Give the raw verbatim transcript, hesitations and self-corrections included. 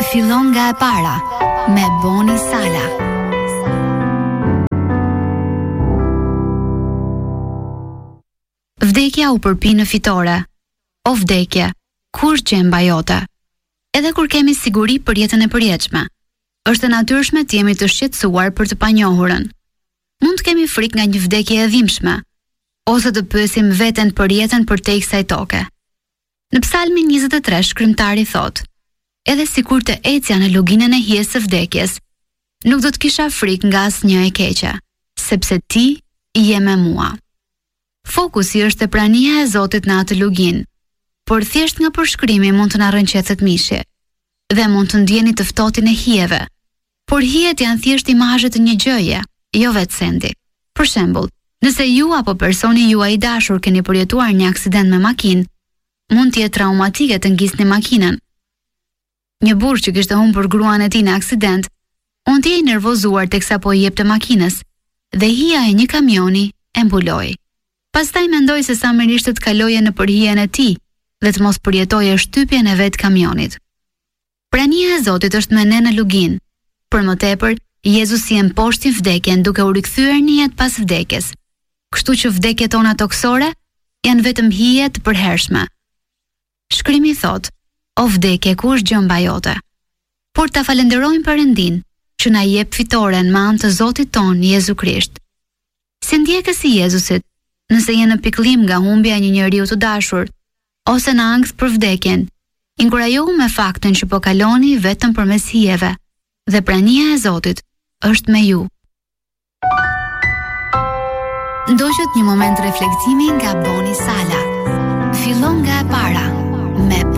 fillon nga e para me Boni Sala. Vdekja u përpi në fitore. O vdekje, kur gjemba jote? Edhe kur kemi siguri për jetën e përjetshme, është e natyrshme të jemi të shqetësuar për të panjohurën. Mund të kemi frikë nga një vdekje e dhimbshme, ose të pyesim veten për jetën përtej kësaj toke. Në Psalmin njëzet e tre shkrimtari thot: edhe sikur të ecja në luginën e hijes së vdekjes, nuk do të kisha frikë nga asnjë e keqe, sepse ti je me mua. Fokusi është te prania e Zotit në atë luginë, por thjesht nga përshkrimi mund të na rrënqethet mishi dhe mund të ndjeni të ftohtin e hijeve. Por hijet janë thjesht imazhe të një gjëje, jo vetë sendi. Për shembull, nëse ju apo personi juaj i dashur keni përjetuar një aksident me makinë, mund të jetë traumatike të ngisni makinën. Një burrë që kishte humbur gruan e tij në aksident, mund të jetë i nervozuar teksa po i jepte makinës, dhe hija e një kamioni e mbuloi. Pastaj mendoi se sa mirë ishte të kaloje në përhijen e tij dhe të mos përjetoje shtypjen e vet kamionit. Prania e Zotit është me ne në luginë. Për më tepër, Jezusi e mposhti vdekjen duke u rikthyer në jetë pas vdekjes. Kështu që vdekjet tona toksore janë vetëm hije të përhershme. Shkrimi thot: o vdekje, ku është gjëmba jote? Por ta falenderojmë Perëndin që na jep fitoren me anë të Zotit ton Jezu Krisht. Si ndjekës i Jezusit, nëse je në pikëllim nga humbja e një njeriu të dashur, ose në ankth për vdekjen, inkurajohu me faktin që po kaloni vetëm përmes hijeve, dhe prania e Zotit është me ju. Ndoqët një moment reflektimi nga Boni Sala. Fillon nga e para me